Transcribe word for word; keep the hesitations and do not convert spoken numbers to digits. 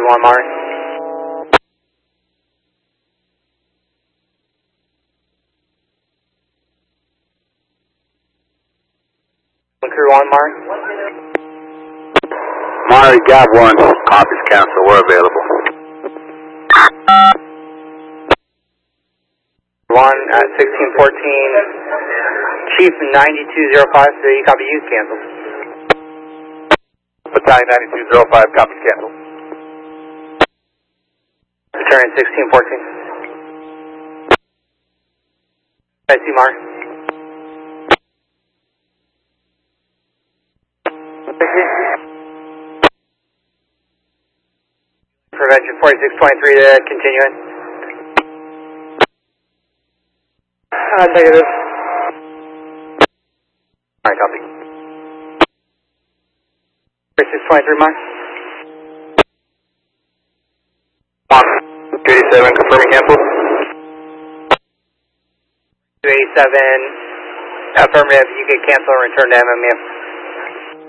one, Mari. Crew one, Mari. Mari, Gab one, copies cancel, we're available. One at sixteen fourteen, Chief ninety-two oh five, so you copy you, cancel. Battalion ninety-two oh five, copies cancel. Return sixteen fourteen. I see, Mari. Prevention forty-six twenty-three to continue in. Uh, negative. Alright, copy. forty-six twenty-three, Mike. two eighty-seven, confirming cancel. two eighty-seven, affirmative, you can cancel and return to M M U.